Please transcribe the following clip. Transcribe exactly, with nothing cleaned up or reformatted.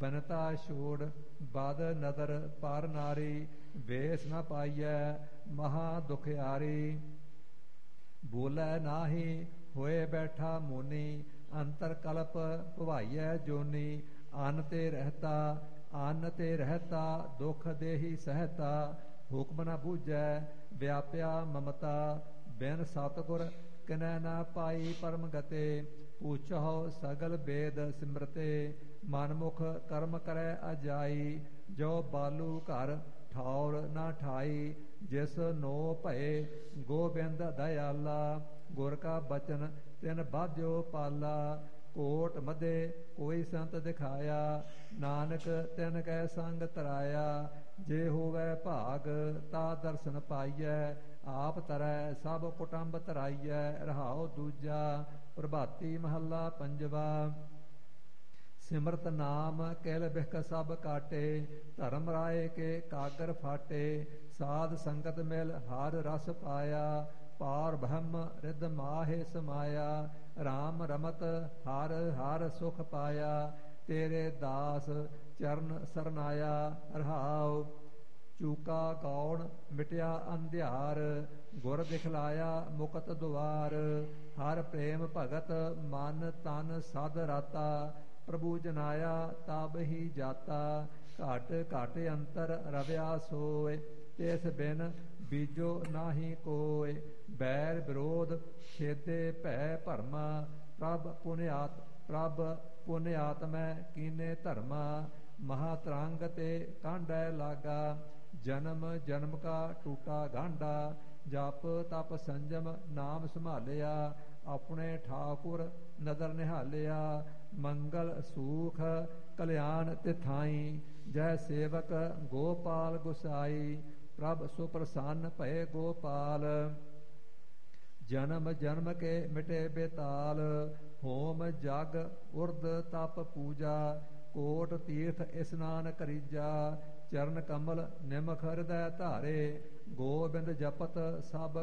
ਬਨਤਾ ਛੋੜ ਬਦ ਨਦਰ ਪਰ ਨਾਰੀ, ਵੇਸ ਨ ਪਾਈਐ ਮਹਾ ਦੁਖਿਆਰੀ। ਬੋਲੇ ਨਾਹੀ ਹੋਏ ਬੈਠਾ ਮੋਨੀ, ਅੰਤਰ ਕਲਪ ਭਵਾਈਐ ਜੋਨੀ। ਅੰਨ ਤੇ ਰਹਿਤਾ ਅੰਨ ਤੇ ਰਹਿਤਾ, ਦੁਖ ਦੇਹੀ ਸਹਿਤਾ। ਹੁਕਮ ਨ ਬੂਝੈ ਵਿਆਪਿਆ ਮਮਤਾ, ਬਿਨ ਸਤਿਗੁਰ ਕਿਨੈ ਨ ਪਾਈ ਪਰਮ ਗਤੇ। ਪੁੱਛਹੁ ਸਗਲ ਬੇਦ ਸਿਮਰਤੇ, ਮਨਮੁਖ ਕਰਮ ਕਰੈ ਅਜਾਈ। ਜੋ ਬਾਲੂ ਘਰ ਠੌਰ ਨ ਠਾਈ, ਜਿਸ ਨੋ ਭਏ ਗੋਬਿੰਦ ਦਇਆਲਾ। ਗੁਰ ਕਾ ਬਚਨ ਤਿਨ ਬਾਝੋ ਪਾਲਾ, ਕੋਟ ਮਧੇ ਕੋਈ ਸੰਤ ਦਿਖਾਇਆ। ਨਾਨਕ ਤਿਨ ਕੈ ਸੰਗ ਤਰਾਇਆ, ਜੇ ਹੋਵੈ ਭਾਗ ਤਾ ਦਰਸ਼ਨ ਪਾਈਐ। ਆਪ ਤਰੈ ਸਭ ਕੁਟੰਬ ਤਰਾਈਐ, ਰਹਾਉ ਦੂਜਾ ਪ੍ਰਭਾਤੀ ਮਹੱਲਾ ਪੰਜਵਾ। ਸਿਮਰਤ ਨਾਮ ਕਿਲ ਬਿਖ ਸਭ ਕਾਟੇ, ਧਰਮ ਰਾਏ ਕੇ ਕਾਗਰ ਫਾਟੇ। ਸਾਧ ਸੰਗਤ ਮਿਲ ਹਰ ਰਸ ਪਾਇਆ, ਪਾਰ ਬ੍ਰਹਮ ਰਿਦ ਮਾਹਿ ਸਮਾਇਆ। ਰਾਮ ਰਮਤ ਹਰ ਹਰ ਸੁਖ ਪਾਇਆ, ਤੇਰੇ ਦਾਸ ਚਰਨ ਸਰਨਾਇਆ। ਰਹਾਉ ਚੂਕਾ ਗੌਣ ਮਿਟਿਆ ਅੰਧਿਆਰ, ਗੁਰ ਦਿਖਲਾਇਆ ਮੁਕਤ ਦੁਆਰ। ਹਰ ਪ੍ਰੇਮ ਭਗਤ ਮਨ ਤਨ ਸਦ ਰਾਤਾ, ਪ੍ਰਭੂ ਜਨਾਇਆ ਤਬ ਹੀ ਜਾਤਾ। ਘਟ ਘਟ ਅੰਤਰ ਰਵਿਆ ਸੋਇ, ਤਿਸ ਬਿਨ ਬੀਜੋ ਨਾਹੀ ਕੋਇ। ਬੈਰ ਵਿਰੋਧ ਛੇਦੇ ਭੈ ਭਰਮਾ, ਪ੍ਰਭ ਪੁਨਿਆਤ ਪ੍ਰਭ ਪੁਨਿਆਤਮੈ ਕੀਨੇ ਧਰਮਾ। ਮਹਾ ਤਰੰਗ ਤੇ ਕਾਂਢੈ ਲਾਗਾ, ਜਨਮ ਜਨਮ ਕਾ ਟੂਟਾ ਗਾਂਢਾ। ਜਪ ਤਪ ਸੰਜਮ ਨਾਮ ਸੰਭਾਲਿਆ, ਆਪਣੇ ਠਾਕੁਰ ਨਦਰ ਨਿਹਾਲਿਆ। ਮੰਗਲ ਸੂਖ ਕਲਿਆਣ ਤਿਥਾਈ, ਜੈ ਸੇਵਕ ਗੋਪਾਲ ਗੁਸਾਈ। ਪ੍ਰਭ ਸੁਪ੍ਰਸੰਨ ਭਏ ਗੋਪਾਲ, ਜਨਮ ਜਨਮ ਕੇ ਮਿਟੇ ਬੇਤਾਲ। ਹੋਮ ਜਗ ਉਰਦ ਤਪ ਪੂਜਾ, ਕੋਟ ਤੀਰਥ ਇਸਨਾਨ ਕਰੀਜਾ। ਚਰਨ ਕਮਲ ਨਿਮਖ ਹਿਰਦੈ ਧਾਰੇ, ਗੋਬਿੰਦ ਜਪਤ ਸਭ